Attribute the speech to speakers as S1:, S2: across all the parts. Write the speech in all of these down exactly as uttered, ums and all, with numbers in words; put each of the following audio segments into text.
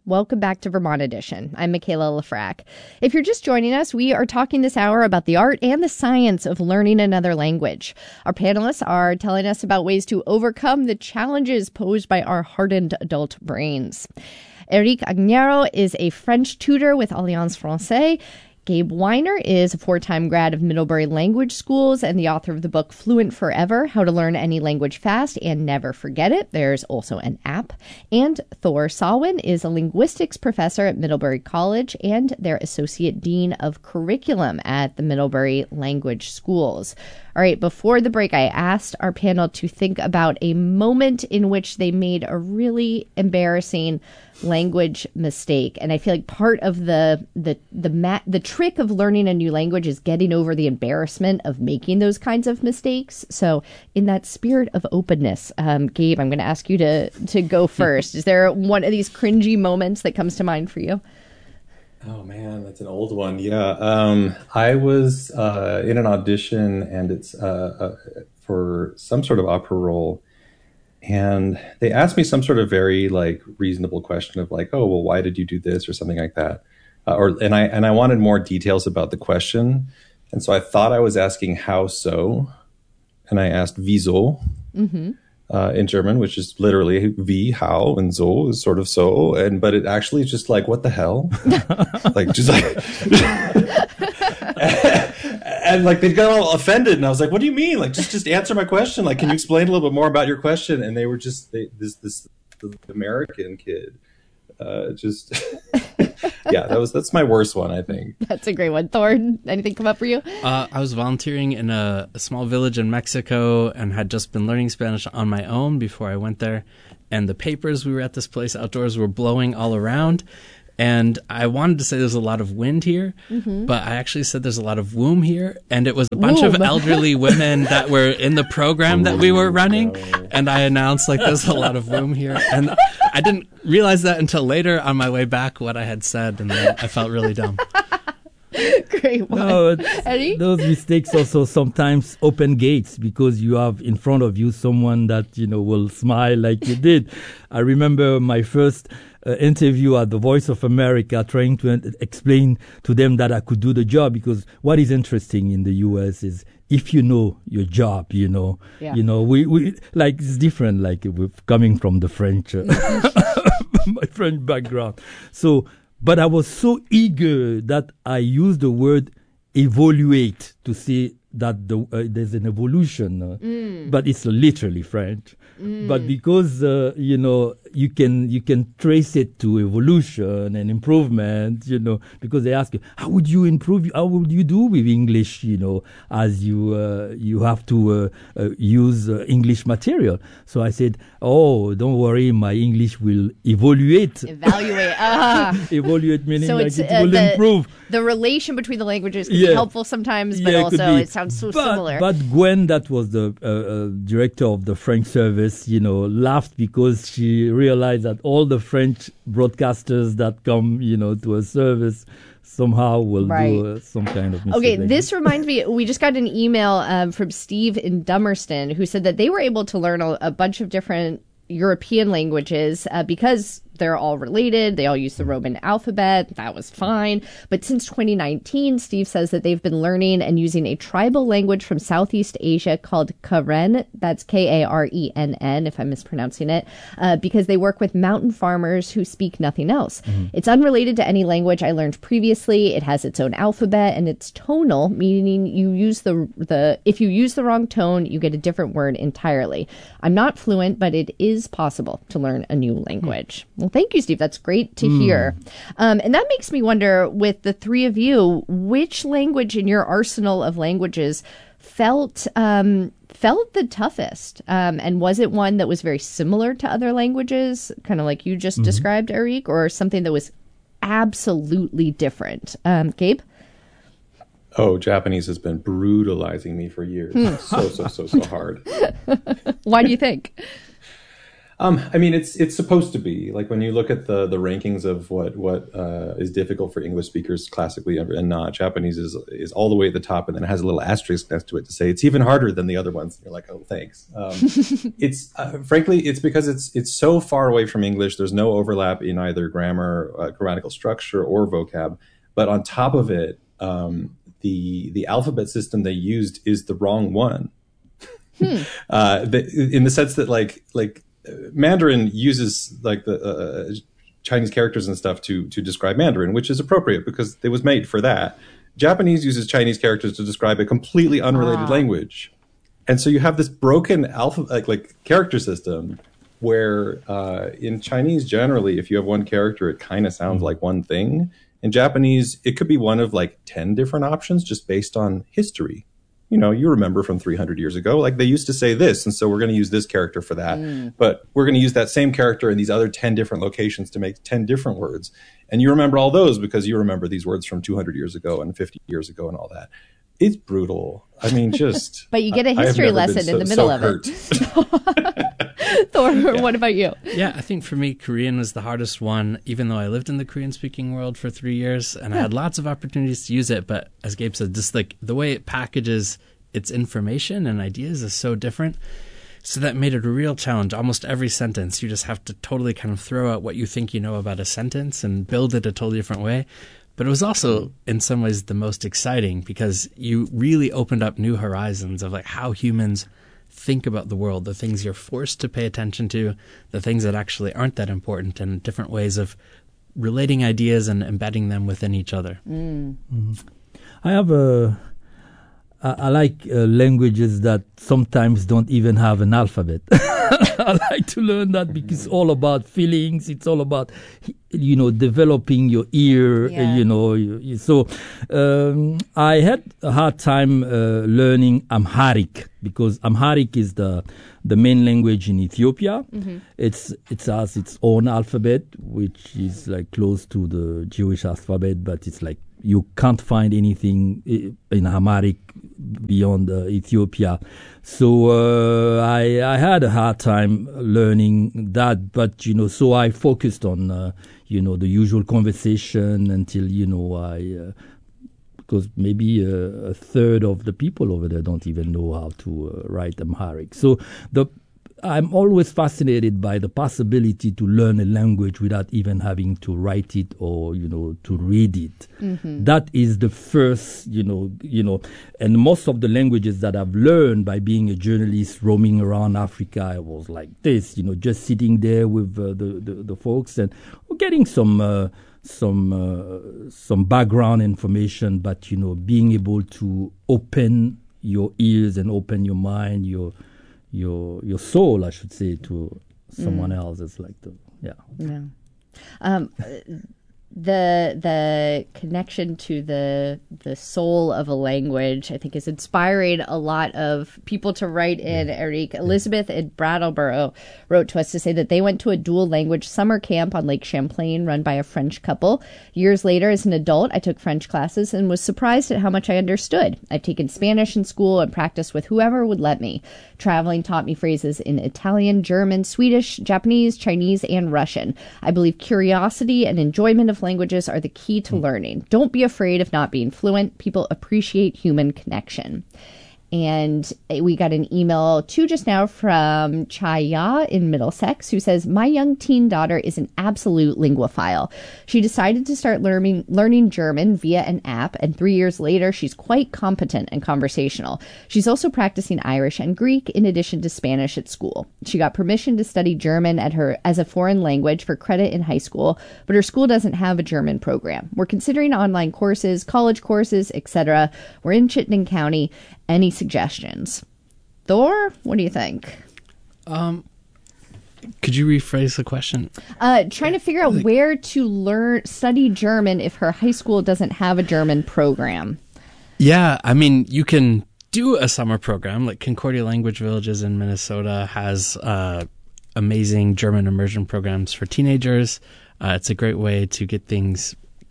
S1: Welcome back to Vermont Edition. I'm Michaela Lafrac. If you're just joining us, we are talking this hour about the art and the science of learning another language. Our panelists are telling us about ways to overcome the challenges posed by our hardened adult brains. Eric Agnero is a French tutor with Alliance Française. Gabe Weiner is a four-time grad of Middlebury Language Schools and the author of the book Fluent Forever, How to Learn Any Language Fast and Never Forget It. There's also an app. And Thor Salwin is a linguistics professor at Middlebury College and their associate dean of curriculum at the Middlebury Language Schools. All right, before the break, I asked our panel to think about a moment in which they made a really embarrassing language mistake. And I feel like part of the the the ma- the trick of learning a new language is getting over the embarrassment of making those kinds of mistakes. So in that spirit of openness, um, Gabe, I'm going to ask you to to go first. Is there one of these cringy moments that comes to mind for you?
S2: Oh man, that's an old one. Yeah, um, I was uh, in an audition, and it's uh, uh, for some sort of opera role, and they asked me some sort of very like reasonable question of like, oh well, why did you do this or something like that, uh, or and I and I wanted more details about the question, and so I thought I was asking how so, and I asked wieso. Mm-hmm. Uh, in German, which is literally wie, how, and so is sort of so, and but it actually is just like what the hell, like just like, and, and like they got all offended, and I was like, what do you mean? Like just just answer my question. Like, can you explain a little bit more about your question? And they were just they, this this the American kid, uh, just yeah, that was that's my worst one, I think.
S1: That's a great one. Thor, anything come up for you?
S3: Uh, I was volunteering in a, a small village in Mexico and had just been learning Spanish on my own before I went there. And the papers, we were at this place outdoors, were blowing all around. And I wanted to say there's a lot of wind here, mm-hmm. but I actually said there's a lot of womb here. And it was a bunch womb. of elderly women that were in the program that we were running. And I announced, like, there's a lot of womb here. And I didn't realize that until later on my way back what I had said. And then I felt really dumb.
S1: Great one.
S4: No,
S1: Eddie?
S4: Those mistakes also sometimes open gates because you have in front of you someone that, you know, will smile like you did. I remember my first uh, interview at the Voice of America trying to uh, explain to them that I could do the job, because what is interesting in the U S is if you know your job, you know, yeah. you know, we, we like it's different, like with coming from the French, uh, my French background. So, but I was so eager that I used the word evaluate to say that the, uh, there's an evolution, uh, mm. but it's literally French. Mm. But because uh, you know you can you can trace it to evolution and improvement, you know, because they ask you how would you improve, how would you do with English, you know, as you uh, you have to uh, uh, use uh, English material. So I said, oh, don't worry, my English will evaluate.
S1: Evaluate. Uh.
S4: Evaluate meaning
S1: so
S4: like it
S1: uh,
S4: will
S1: the,
S4: improve.
S1: The relation between the languages can
S4: yeah.
S1: be helpful sometimes, but
S4: yeah,
S1: also it sounds so
S4: but,
S1: similar.
S4: But Gwen, that was the uh, uh, director of the French service, you know, laughed because she realized that all the French broadcasters that come, you know, to a service somehow will
S1: right.
S4: do uh, some kind of mistake.
S1: Okay,
S4: like
S1: this reminds me, we just got an email um, from Steve in Dummerston who said that they were able to learn a, a bunch of different European languages uh, because they're all related. They all use the Roman alphabet. That was fine. But since twenty nineteen, Steve says that they've been learning and using a tribal language from Southeast Asia called Karen. That's K A R E N N, if I'm mispronouncing it, uh, because they work with mountain farmers who speak nothing else. Mm-hmm. It's unrelated to any language I learned previously. It has its own alphabet, and it's tonal, meaning you use the the if you use the wrong tone, you get a different word entirely. I'm not fluent, but it is possible to learn a new language. Mm. Well, thank you, Steve. That's great to mm. hear. Um, and that makes me wonder, with the three of you, which language in your arsenal of languages felt um, felt the toughest? Um, and was it one that was very similar to other languages, kind of like you just mm-hmm. described, Eric, or something that was absolutely different? Um, Gabe?
S2: Oh, Japanese has been brutalizing me for years. Hmm. So, so, so, so hard.
S1: Why do you think?
S2: Um, I mean, it's it's supposed to be like when you look at the the rankings of what what uh, is difficult for English speakers classically and not. Japanese is is all the way at the top, and then it has a little asterisk next to it to say it's even harder than the other ones. You're like, oh, thanks. Um, it's uh, frankly, it's because it's it's so far away from English. There's no overlap in either grammar, uh, grammatical structure, or vocab. But on top of it, um, the the alphabet system they used is the wrong one. Hmm. uh, the, in the sense that like like. Mandarin uses like the uh, Chinese characters and stuff to to describe Mandarin, which is appropriate because it was made for that. Japanese uses Chinese characters to describe a completely unrelated wow. language, and so you have this broken alpha like, like character system where uh, in Chinese generally, if you have one character, it kind of sounds like one thing. In Japanese, it could be one of like ten different options just based on history. You know, you remember from three hundred years ago, like they used to say this, and so we're going to use this character for that. Mm. But we're going to use that same character in these other ten different locations to make ten different words. And you remember all those because you remember these words from two hundred years ago and fifty years ago and all that. It's brutal. I mean, just...
S1: But you get a history lesson so, in the middle so of hurt. it. Thor, yeah. What about you?
S3: Yeah, I think for me, Korean was the hardest one, even though I lived in the Korean-speaking world for three years, and yeah. I had lots of opportunities to use it. But as Gabe said, just like the way it packages its information and ideas is so different. So that made it a real challenge. Almost every sentence, you just have to totally kind of throw out what you think you know about a sentence and build it a totally different way. But it was also, in some ways, the most exciting because you really opened up new horizons of like how humans think about the world, the things you're forced to pay attention to, the things that actually aren't that important, and different ways of relating ideas and embedding them within each other.
S4: Mm. Mm-hmm. I have a... I like uh, languages that sometimes don't even have an alphabet. I like to learn that because it's all about feelings. It's all about, you know, developing your ear, yeah. uh, you know. You, you, so um, I had a hard time uh, learning Amharic because Amharic is the the main language in Ethiopia. Mm-hmm. It's it has its own alphabet, which is like close to the Jewish alphabet, but it's like you can't find anything in Amharic beyond uh, Ethiopia. So uh, I, I had a hard time learning that, but, you know, so I focused on, uh, you know, the usual conversation until, you know, I, uh, because maybe uh, a third of the people over there don't even know how to uh, write Amharic. So the I'm always fascinated by the possibility to learn a language without even having to write it or, you know, to read it. Mm-hmm. That is the first, you know, you know, and most of the languages that I've learned by being a journalist roaming around Africa, I was like this, you know, just sitting there with uh, the, the, the folks and getting some, uh, some, uh, some background information, but, you know, being able to open your ears and open your mind, your, your your soul, I should say, to someone mm. else. It's like the yeah.
S1: Yeah. Um, the the connection to the the soul of a language, I think, is inspiring a lot of people to write in. Yeah. Eric, Elizabeth in Brattleboro wrote to us to say that they went to a dual language summer camp on Lake Champlain run by a French couple. Years later, as an adult, I took French classes and was surprised at how much I understood. I've taken Spanish in school and practiced with whoever would let me. Traveling taught me phrases in Italian, German, Swedish, Japanese, Chinese, and Russian. I believe curiosity and enjoyment of languages are the key to learning. Don't be afraid of not being fluent. People appreciate human connection. And we got an email too just now from Chaya in Middlesex, who says, my young teen daughter is an absolute linguophile. She decided to start learning learning German via an app, and three years later, she's quite competent and conversational. She's also practicing Irish and Greek in addition to Spanish at school. She got permission to study German at her as a foreign language for credit in high school, but her school doesn't have a German program. We're considering online courses, college courses, et cetera. We're in Chittenden County. Any suggestions? Thor, what do you think?
S3: Um, could you rephrase the question?
S1: Uh, trying to figure out where to learn, study German if her high school doesn't have a German program.
S3: Yeah, I mean, you can do a summer program. Like Concordia Language Villages in Minnesota has uh, amazing German immersion programs for teenagers. Uh, it's a great way to get things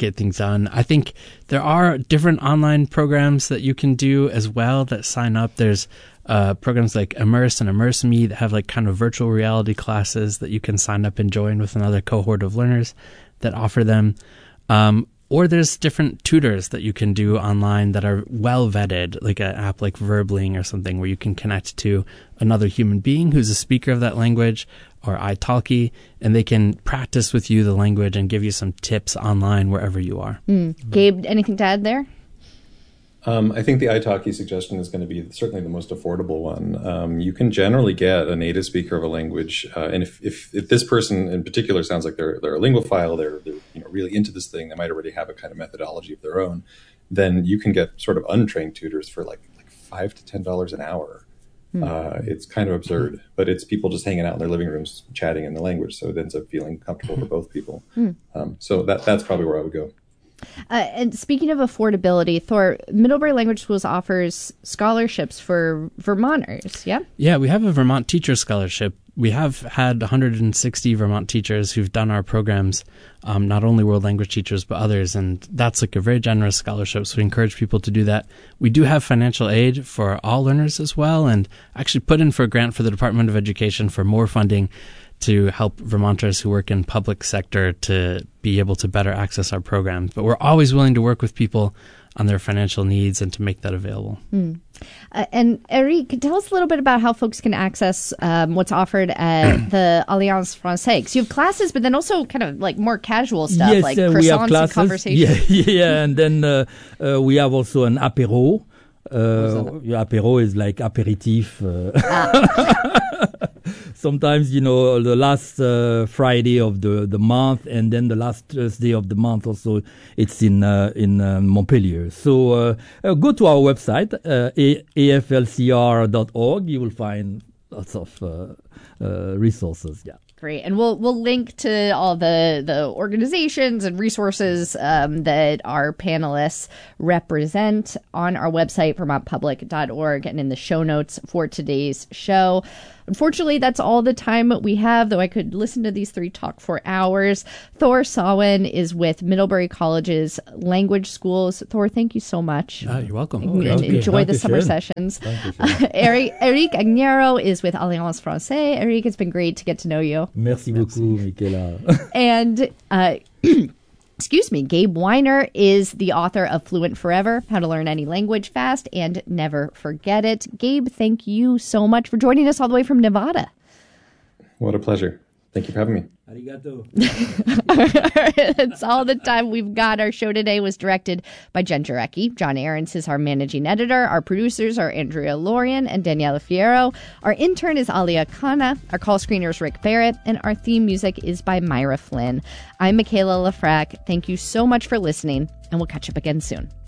S3: get things done. I think there are different online programs that you can do as well that sign up. There's uh, programs like Immerse and Immerse Me that have like kind of virtual reality classes that you can sign up and join with another cohort of learners that offer them. Um, Or there's different tutors that you can do online that are well vetted, like an app like Verbling or something, where you can connect to another human being who's a speaker of that language, or italki, and they can practice with you the language and give you some tips online wherever you are.
S1: Mm. Gabe, anything to add there?
S2: Um, I think the italki suggestion is going to be certainly the most affordable one. Um, you can generally get a native speaker of a language, uh, and if, if, if this person in particular sounds like they're they're a linguophile, they're they're you know really into this thing, they might already have a kind of methodology of their own. Then you can get sort of untrained tutors for like like five to ten dollars an hour. Mm. Uh, it's kind of absurd, mm. but it's people just hanging out in their living rooms chatting in the language, so it ends up feeling comfortable for both people. Mm. Um, so that that's probably where I would go.
S1: Uh, and speaking of affordability, Thor, Middlebury Language Schools offers scholarships for Vermonters, yeah?
S3: Yeah, we have a Vermont Teacher Scholarship. We have had one hundred sixty Vermont teachers who've done our programs, um, not only world language teachers, but others, and that's like a very generous scholarship, so we encourage people to do that. We do have financial aid for all learners as well, and actually put in for a grant for the Department of Education for more funding to help Vermonters who work in public sector to be able to better access our programs. But we're always willing to work with people on their financial needs and to make that available.
S1: Mm. Uh, and Eric, tell us a little bit about how folks can access um, what's offered at the Alliance Française. 'Cause you have classes, but then also kind of like more casual stuff,
S4: yes,
S1: like
S4: uh,
S1: croissants
S4: we have classes.
S1: and conversations.
S4: Yeah, yeah, and then uh, uh, we have also an apéro. Uh, apéro is like apéritif. Uh, ah. Sometimes, you know, the last uh, Friday of the, the month, and then the last Thursday of the month also, it's in uh, in uh, Montpellier. So uh, uh, go to our website, uh, a f l c r dot org. You will find lots of uh, uh, resources. Yeah.
S1: Great. And we'll we'll link to all the, the organizations and resources um, that our panelists represent on our website, vermont public dot org, and in the show notes for today's show. Unfortunately, that's all the time we have, though I could listen to these three talk for hours. Thor Sawin is with Middlebury College's language schools. Thor, thank you so much.
S3: Uh, you're welcome.
S1: Oh, and okay. Enjoy the summer sessions. Uh, Eric, Eric Agnero is with Alliance Française. Eric, it's been great to get to know you.
S4: Merci, Merci. beaucoup, Michaela.
S1: And... Uh, Excuse me, Gabe Weiner is the author of Fluent Forever, How to Learn Any Language Fast and Never Forget It. Gabe, thank you so much for joining us all the way from Nevada.
S2: What a pleasure. Thank you for having me.
S4: Arigato.
S1: That's all the time we've got. Our show today was directed by Jen Jarecki. John Ahrens is our managing editor. Our producers are Andrea Lorian and Daniela Fierro. Our intern is Alia Khanna. Our call screener is Rick Barrett. And our theme music is by Myra Flynn. I'm Michaela Lafrac. Thank you so much for listening, and we'll catch up again soon.